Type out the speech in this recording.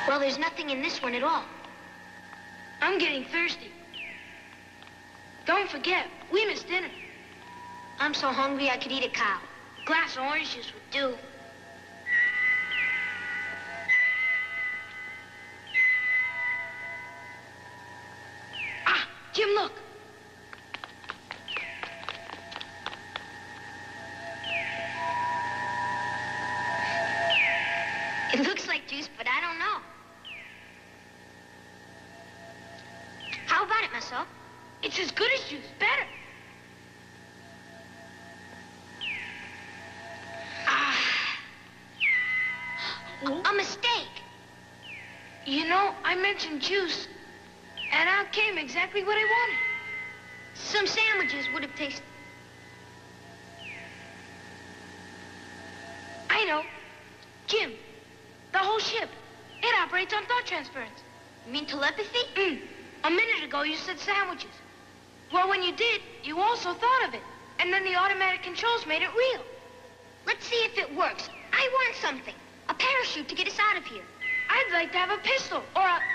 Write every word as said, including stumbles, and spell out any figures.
Well, there's nothing in this one at all. I'm getting thirsty. Don't forget, we missed dinner. I'm so hungry I could eat a cow. A glass of orange juice would do. Ah, Jim, look. It looks like juice, but I don't know. How about it, Marcel? It's as good as juice, better. Ah. A, a mistake. You know, I mentioned juice, and out came exactly what I wanted. Some sandwiches would have tasted... I know. Jim, the whole ship, it operates on thought transference. You mean telepathy? Mm. A minute ago, you said sandwiches. Well, when you did, you also thought of it. And then the automatic controls made it real. Let's see if it works. I want something. A parachute to get us out of here. I'd like to have a pistol or a...